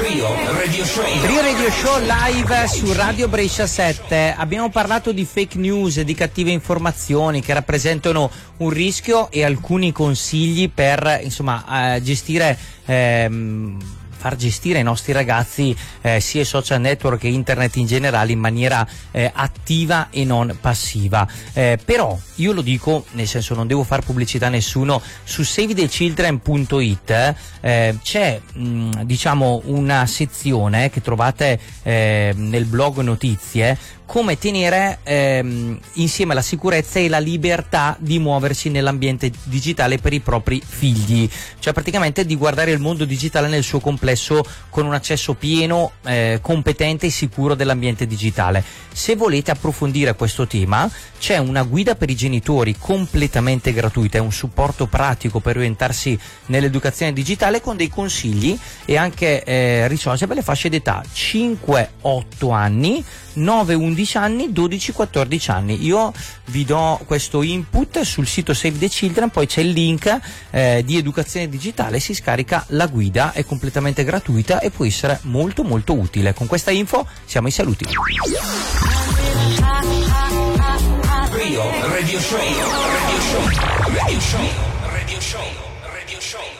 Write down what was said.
Trio Radio Show live su Radio Brescia 7. Abbiamo parlato di fake news, di cattive informazioni che rappresentano un rischio e alcuni consigli per far gestire i nostri ragazzi sia i social network che internet in generale in maniera attiva e non passiva. Però io lo dico, nel senso, non devo far pubblicità a nessuno, su savethechildren.it c'è una sezione che trovate nel blog notizie, come tenere insieme la sicurezza e la libertà di muoversi nell'ambiente digitale per i propri figli, cioè praticamente di guardare il mondo digitale nel suo complesso con un accesso pieno, competente e sicuro dell'ambiente digitale. Se volete approfondire questo tema, c'è una guida per i genitori completamente gratuita, è un supporto pratico per orientarsi nell'educazione digitale con dei consigli e anche risorse per le fasce d'età 5-8 anni, 9-11 anni, 12-14 anni. Io vi do questo input sul sito Save the Children, poi c'è il link di educazione digitale, si scarica la guida, è completamente gratuita e può essere molto molto utile. Con questa info siamo ai saluti. Radio Show.